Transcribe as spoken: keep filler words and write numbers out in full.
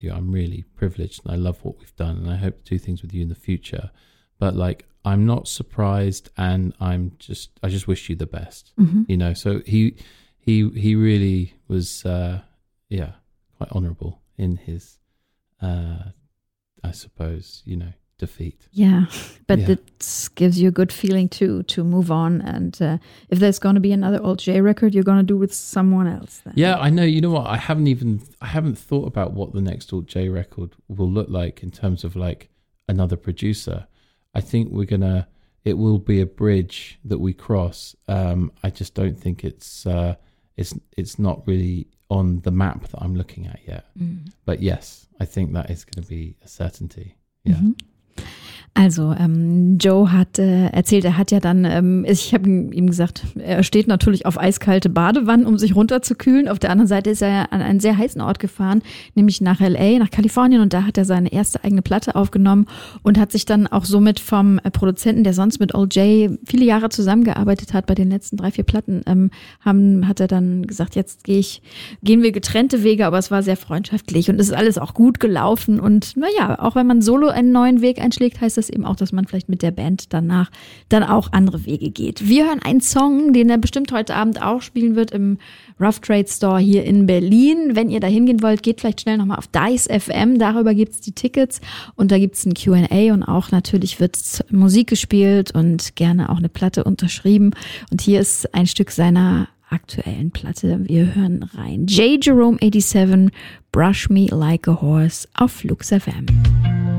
you. I'm really privileged and I love what we've done and I hope to do things with you in the future. But like, I'm not surprised and I'm just, I just wish you the best, mm-hmm. you know? So he, he, he really was, uh, yeah, quite honorable in his, uh, I suppose, you know, defeat. Yeah, but yeah. it gives you a good feeling too to move on. And uh, if there's going to be another Old J record, you're going to do with someone else. Then. Yeah, I know. You know what? I haven't even I haven't thought about what the next Old J record will look like in terms of like another producer. I think we're gonna. It will be a bridge that we cross. Um, I just don't think it's uh, it's it's not really on the map that I'm looking at yet. Mm. But yes, I think that is going to be a certainty. Yeah. Mhm. Also ähm, Joe hat äh, erzählt, er hat ja dann, ähm, ich habe ihm gesagt, er steht natürlich auf eiskalte Badewannen, um sich runterzukühlen. Auf der anderen Seite ist er an einen sehr heißen Ort gefahren, nämlich nach L A, nach Kalifornien, und da hat er seine erste eigene Platte aufgenommen und hat sich dann auch somit vom Produzenten, der sonst mit Old J viele Jahre zusammengearbeitet hat, bei den letzten drei, vier Platten, ähm, haben, hat er dann gesagt, jetzt gehe ich, gehen wir getrennte Wege, aber es war sehr freundschaftlich und es ist alles auch gut gelaufen und naja, auch wenn man solo einen neuen Weg einschlägt, heißt das eben auch, dass man vielleicht mit der Band danach dann auch andere Wege geht. Wir hören einen Song, den er bestimmt heute Abend auch spielen wird im Rough Trade Store hier in Berlin. Wenn ihr da hingehen wollt, geht vielleicht schnell nochmal auf Dice F M, darüber gibt es die Tickets und da gibt es ein Q and A und auch natürlich wird Musik gespielt und gerne auch eine Platte unterschrieben. Und hier ist ein Stück seiner aktuellen Platte. Wir hören rein. J. Jerome siebenundachtzig, Brush Me Like a Horse auf Flux F M.